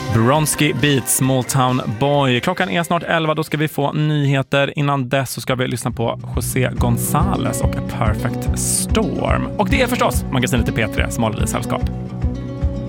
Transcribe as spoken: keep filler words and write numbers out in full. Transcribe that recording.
Bronski Beats, Small Town Boy. Klockan är snart elva, då ska vi få nyheter. Innan dess så ska vi lyssna på José González och A Perfect Storm. Och det är förstås magasinet i P tre som håller i sällskap.